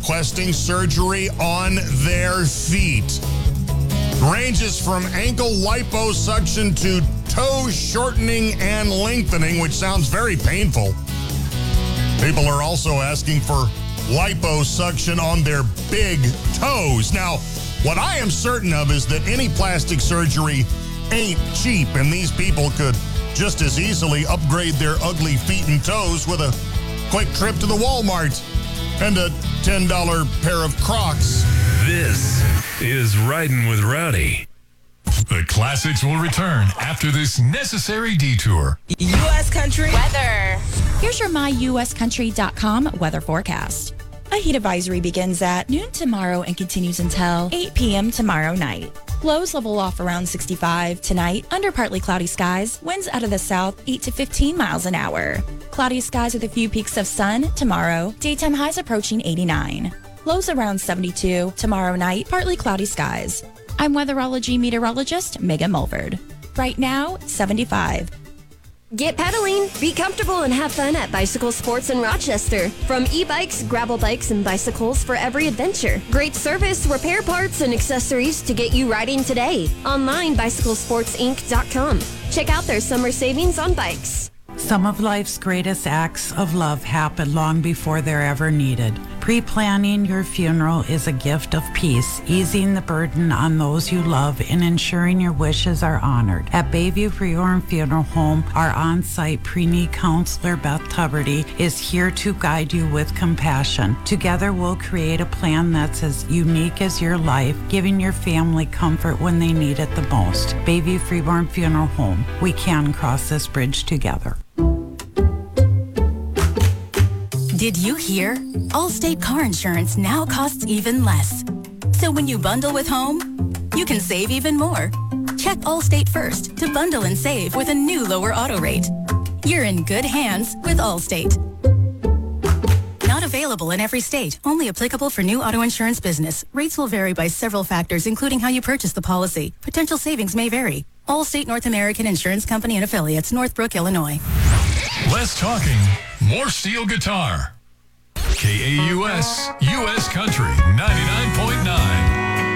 requesting surgery on their feet. Ranges from ankle liposuction to toe shortening and lengthening, which sounds very painful. People are also asking for liposuction on their big toes. Now, what I am certain of is that any plastic surgery ain't cheap, and these people could just as easily upgrade their ugly feet and toes with a quick trip to the Walmart and a $10 pair of Crocs. This is Riding with Rowdy. The classics will return after this necessary detour. U.S. Country weather. Here's your myuscountry.com weather forecast. A heat advisory begins at noon tomorrow and continues until 8 p.m. tomorrow night. Lows level off around 65 tonight under partly cloudy skies. Winds out of the south 8 to 15 miles an hour. Cloudy skies with a few peaks of sun tomorrow. Daytime highs approaching 89. Lows around 72 tomorrow night. Partly cloudy skies. I'm weatherology meteorologist Megan Mulford. Right now, 75. Get pedaling, be comfortable, and have fun at Bicycle Sports in Rochester. From e-bikes, gravel bikes, and bicycles for every adventure. Great service, repair parts, and accessories to get you riding today. Online, bicyclesportsinc.com. Check out their summer savings on bikes. Some of life's greatest acts of love happen long before they're ever needed. Pre-planning your funeral is a gift of peace, easing the burden on those you love and ensuring your wishes are honored. At Bayview Freeborn Funeral Home, our on-site pre-need counselor, Beth Tuberty, is here to guide you with compassion. Together, we'll create a plan that's as unique as your life, giving your family comfort when they need it the most. Bayview Freeborn Funeral Home. We can cross this bridge together. Did you hear? Allstate car insurance now costs even less. So when you bundle with home, you can save even more. Check Allstate first to bundle and save with a new lower auto rate. You're in good hands with Allstate. Not available in every state. Only applicable for new auto insurance business. Rates will vary by several factors, including how you purchase the policy. Potential savings may vary. Allstate North American Insurance Company and Affiliates, Northbrook, Illinois. Less talking, more steel guitar. KAUS, U.S. Country 99.9.